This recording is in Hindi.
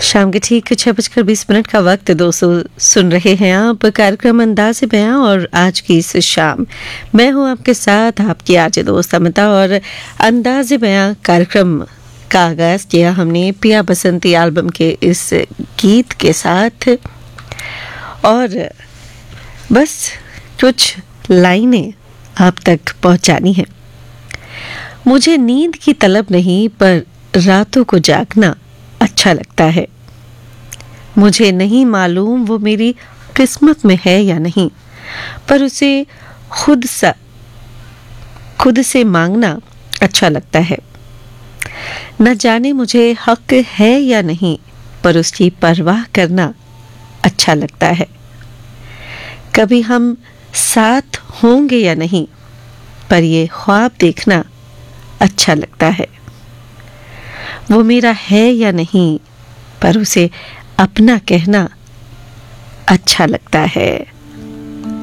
शाम के ठीक 6:20 का वक्त दोस्तों, सुन रहे हैं आप कार्यक्रम अंदाज़े बयां। और आज की इस शाम मैं हूं आपके साथ, आपकी आरजे दोस्त अमिता। और अंदाज़े बयां कार्यक्रम का आगाज़ किया हमने पिया बसंती एल्बम के इस गीत के साथ। और बस कुछ लाइनें आप तक पहुंचानी है। मुझे नींद की तलब नहीं, पर रातों को जागना अच्छा लगता है। मुझे नहीं मालूम वो मेरी किस्मत में है या नहीं, पर उसे खुद से मांगना अच्छा लगता है। न जाने मुझे हक है या नहीं, पर उसकी परवाह करना अच्छा लगता है। कभी हम साथ होंगे या नहीं, पर ये ख्वाब देखना अच्छा लगता है। वो मेरा है या नहीं, पर उसे अपना कहना अच्छा लगता है।